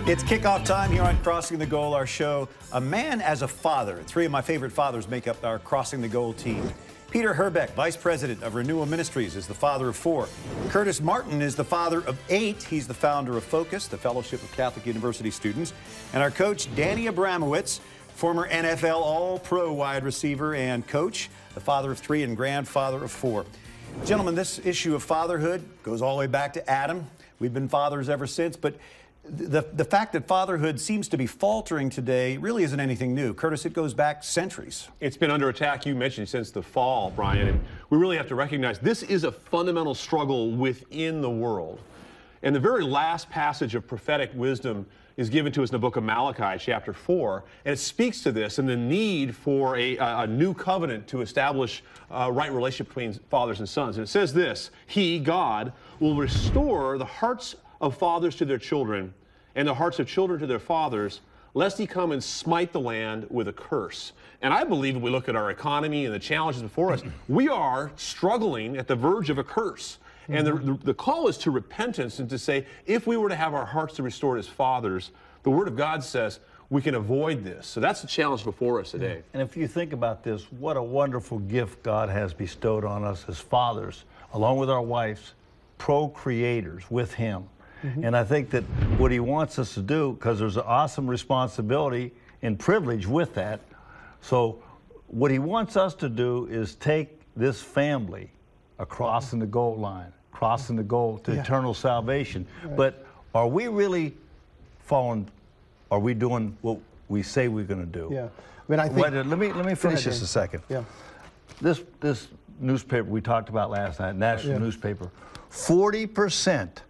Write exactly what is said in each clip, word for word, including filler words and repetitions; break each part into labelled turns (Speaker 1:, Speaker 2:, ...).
Speaker 1: It's kickoff time here on Crossing the Goal, our show. A man as a father. Three of my favorite fathers make up our Crossing the Goal team. Peter Herbeck, Vice President of Renewal Ministries, is the father of four. Curtis Martin is the father of eight. He's the founder of Focus, the Fellowship of Catholic University Students. And our coach, Danny Abramowitz, former N F L All-Pro wide receiver and coach, the father of three and grandfather of four. Gentlemen, this issue of fatherhood goes all the way back to Adam. We've been fathers ever since, but The, the fact that fatherhood seems to be faltering today really isn't anything new. Curtis, it goes back centuries.
Speaker 2: It's been under attack, you mentioned, since the fall, Brian, and we really have to recognize this is a fundamental struggle within the world. And the very last passage of prophetic wisdom is given to us in the book of Malachi, chapter four, and it speaks to this and the need for a, a new covenant to establish a right relationship between fathers and sons. And it says this: He, God, will restore the hearts of fathers to their children, and the hearts of children to their fathers, lest he come and smite the land with a curse. And I believe if we look at our economy and the challenges before us, we are struggling at the verge of a curse. And the, the, the call is to repentance and to say, if we were to have our hearts restored as fathers, the Word of God says we can avoid this. So that's the challenge before us today.
Speaker 3: And if you think about this, what a wonderful gift God has bestowed on us as fathers, along with our wives, procreators with Him. Mm-hmm. And I think that what He wants us to do, because there's an awesome responsibility and privilege with that, so what He wants us to do is take this family across in the goal line, crossing the goal to yeah. eternal salvation. Right. But are we really following, are we doing what we say we're going to do?
Speaker 4: Yeah. I mean, I think...
Speaker 3: Wait, let me, let me finish
Speaker 4: ahead,
Speaker 3: this a second.
Speaker 4: Yeah.
Speaker 3: This, this newspaper we talked about last night, national
Speaker 4: yeah.
Speaker 3: newspaper, forty percent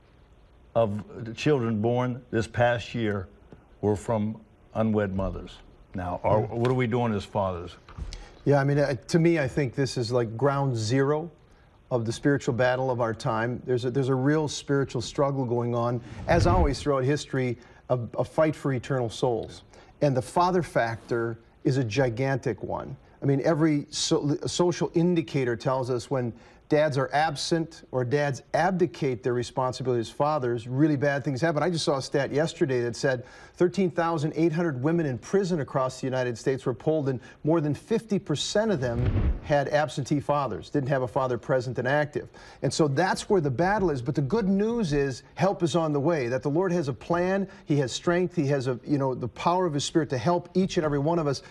Speaker 3: of the children born this past year were from unwed mothers. Now, are, what are we doing as fathers?
Speaker 4: Yeah, I mean, uh, to me, I think this is like ground zero of the spiritual battle of our time. There's a, there's a real spiritual struggle going on, as always throughout history, a, a fight for eternal souls. And the father factor is a gigantic one. I mean, every so, social indicator tells us when dads are absent or dads abdicate their responsibility as fathers, really bad things happen. I just saw a stat yesterday that said thirteen thousand eight hundred women in prison across the United States were polled, and more than fifty percent of them had absentee fathers, didn't have a father present and active. And so that's where the battle is. But the good news is help is on the way, that the Lord has a plan, He has strength, He has a, you know, the power of His Spirit to help each and every one of us.